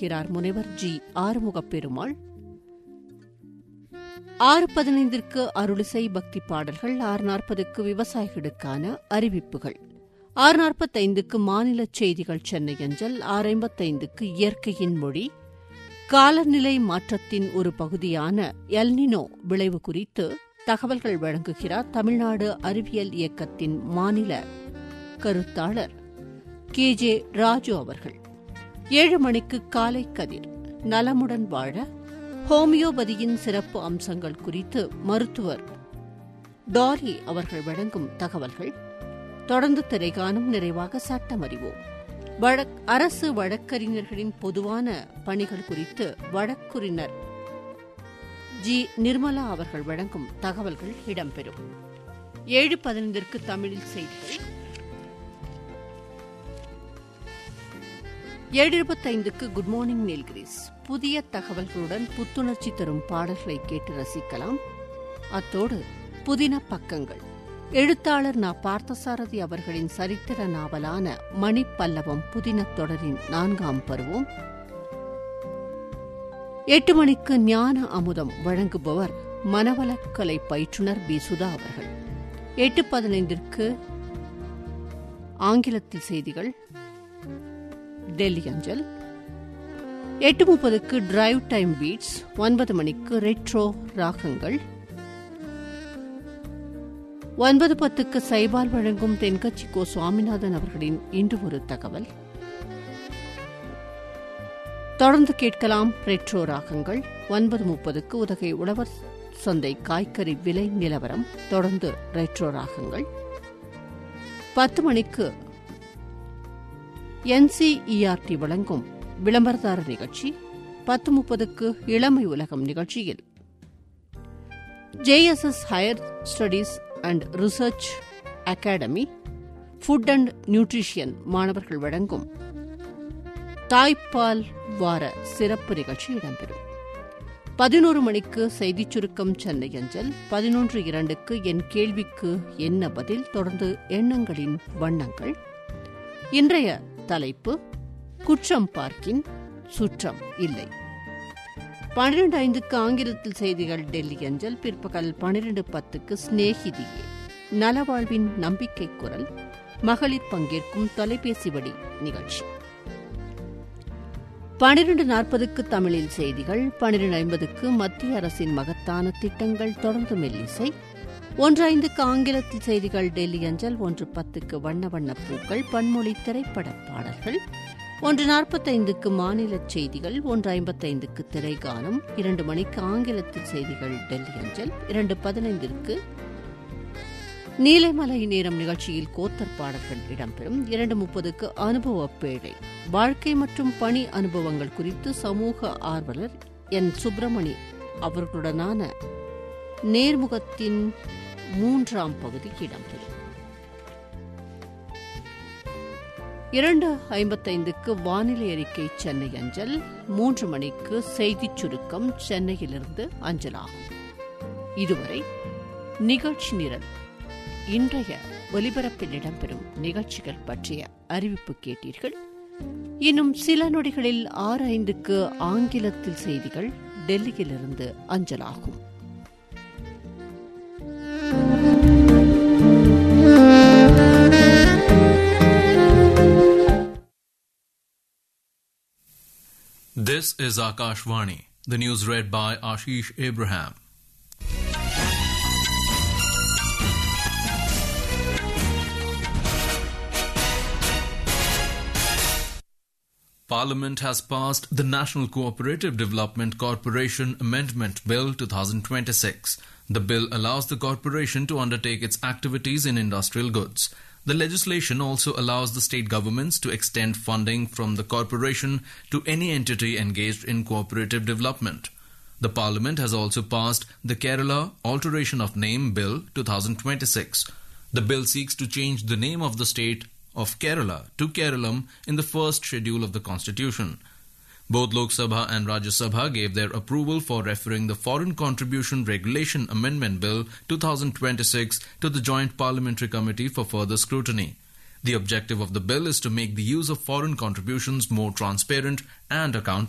வழங்குகிறார் முனைவர் ஜி ஆறுமுகப் பெருமாள். 6:15 அருளிசை பக்தி பாடல்கள், 6:40 விவசாயிகளுக்கான அறிவிப்புகள், 6:45 மாநில செய்திகள் சென்னை அஞ்சல், 6:55 இயற்கையின் மொழி, காலநிலை மாற்றத்தின் ஒரு பகுதியான எல்னினோ விளைவு குறித்து தகவல்கள் வழங்குகிறார் தமிழ்நாடு அறிவியல் இயக்கத்தின் மாநில கருத்தாளர் KJ ராஜு அவர்கள். 7 மணிக்கு காலை கதிர், நலமுடன் வாழ ஹோமியோபதியின் சிறப்பு அம்சங்கள் குறித்து மருத்துவர் டாலி அவர்கள் வழங்கும் தகவல்கள். தொடர்ந்து திரைகாணும், நிறைவாக சட்டம் அறிவோம். அரசு வழக்கறிஞர்களின் பொதுவான பணிகள் குறித்து வழக்குரைஞர் ஜி நிர்மலா அவர்கள் வழங்கும் தகவல்கள் இடம்பெறும். 7:15 தமிழில் செய்திகள். 7:25 குட் மார்னிங் நீல்கிரிஸ். புதிய தகவல்களுடன் புத்துணர்ச்சி தரும் பாடல்களை கேட்டு ரசிக்கலாம். அத்தோடு புதின பக்கங்கள், எழுத்தாளர் நா. பார்த்தசாரதி அவர்களின் சரித்திர நாவலான மணிப்பல்லவம் புதின தொடரின் 4ஆம் பருவம். 8 மணிக்கு ஞான அமுதம் வழங்குபவர் மனவளக்கலை பயிற்றுனர் பி. சுதா அவர்கள். 8:15 ஆங்கிலத்தில் செய்திகள் டெல்லி அஞ்சல். 8:30 டிரைவ் டைம் பீட்ஸ். 9 மணிக்கு ரெட்ரோ ராகங்கள். 9:10 சைபால் வழங்கும் தென்கட்சி கோ. சுவாமிநாதன் அவர்களின் இன்று ஒரு தகவல். தொடர்ந்து கேட்கலாம் ரெட்ரோ ராகங்கள். 9:30 உதகை உழவர் சந்தை காய்கறி விலை நிலவரம். தொடர்ந்து ரெட்ரோ ராகங்கள். 10 மணிக்கு NCERT வழங்கும் விளம்பரதார நிகழ்ச்சி. 10:30 இளமை உலகம் நிகழ்ச்சியில் JSS higher studies and research academy food and nutrition மாணவர்கள் வழங்கும் தாய்ப்பால் வார சிறப்பு நிகழ்ச்சி இடம்பெறும். 11 மணிக்கு செய்திச் சுருக்கம் சென்னை அஞ்சல். 11:02 என் கேள்விக்கு என்ன பதில். தொடர்ந்து எண்ணங்களின் வண்ணங்கள். இன்றைய தலைப்பு குற்றம் பார்க்கின் சுற்றம் இல்லை. 12:05 ஆங்கிலத்தில் செய்திகள் டெல்லி அஞ்சல். பிற்பகல் 12:10 ஸ்நேகிதியே நலவாழ்வின் நம்பிக்கை குரல், மகளிர் பங்கேற்கும் தொலைபேசி வழி நிகழ்ச்சி. 12:40 தமிழில் செய்திகள். 12:50 மத்திய அரசின் மகத்தான திட்டங்கள். தொடர்ந்து மெல்லிசை. 1:05 ஆங்கிலத்தில் செய்திகள் டெல்லி அஞ்சல். 1:10 வண்ண வண்ண பூக்கள், பன்மொழி திரைப்பட பாடல்கள். 1:45 மாநில செய்திகள். 1:55 திரைகானம். 2 மணிக்கு ஆங்கிலத்தில் செய்திகள் டெல்லி அஞ்சல். 2:15 நீலைமலை நேரம் நிகழ்ச்சியில் கோத்தர் பாடல்கள் இடம்பெறும். 2:30 அனுபவ பேழை, வாழ்க்கை மற்றும் பணி அனுபவங்கள் குறித்து சமூக ஆர்வலர் என். சுப்பிரமணி அவர்களுடனான நேர்முகத்தின் 3ஆம் பகுதி இடம்பெறும். 2:55 வானிலை அறிக்கை சென்னை அஞ்சல். 3 மணிக்கு செய்திச் சுருக்கம் சென்னையிலிருந்து அஞ்சலாகும். இதுவரை நிகழ்ச்சி நிரல், இன்றைய ஒலிபரப்பில் இடம்பெறும் நிகழ்ச்சிகள் பற்றிய அறிவிப்பு கேட்டீர்கள். இன்னும் சில நொடிகளில் 6:05 ஆங்கிலத்தில் செய்திகள் டெல்லியிலிருந்து அஞ்சலாகும். This is Akashvani. The news read by Ashish Abraham. Parliament has passed the National Cooperative Development Corporation Amendment Bill 2026. The bill allows the corporation to undertake its activities in industrial goods. The legislation also allows the state governments to extend funding from the corporation to any entity engaged in cooperative development. The Parliament has also passed the Kerala Alteration of Name Bill 2026. The bill seeks to change the name of the state of Kerala to Keralam in the first schedule of the Constitution. Both Lok Sabha and Rajya Sabha gave their approval for referring the Foreign Contribution Regulation Amendment Bill 2026 to the Joint Parliamentary Committee for further scrutiny. The objective of the bill is to make the use of foreign contributions more transparent and accountable.